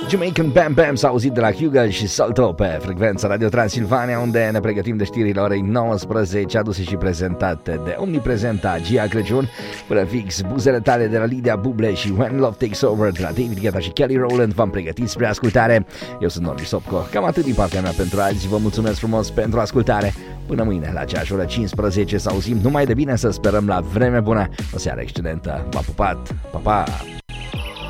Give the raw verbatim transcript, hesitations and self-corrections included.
Jamaican Bam Bam s-a auzit de la Hugo și Salto pe frecvența Radio Transilvania, unde ne pregătim de știrile orei nouăsprezece, aduse și prezentate de omniprezenta Gia Crăciun, până fix buzele tale de la Lidia Buble și When Love Takes Over de la David Guetta și Kelly Rowland. V-am pregătit spre ascultare. Eu sunt Norbi Sopco. Cam atât din partea mea pentru azi. Vă mulțumesc frumos pentru ascultare. Până mâine la aceeași oră cincisprezece să auzim numai de bine, să sperăm la vreme bună. O seară excelentă. V-am pupat. Pa, pa!